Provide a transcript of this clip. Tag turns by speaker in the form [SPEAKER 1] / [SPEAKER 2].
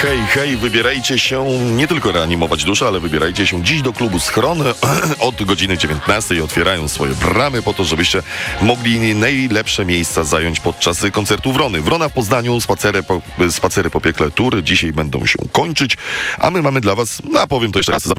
[SPEAKER 1] Hej, hej, wybierajcie się, nie tylko reanimować duszę, ale wybierajcie się dziś do klubu Schron. Od godziny 19 otwierają swoje bramy po to, żebyście mogli najlepsze miejsca zająć podczas koncertu Wrony. Wrona w Poznaniu, spacery po piekle Tour dzisiaj będą się kończyć, a my mamy dla was, powiem to jeszcze raz,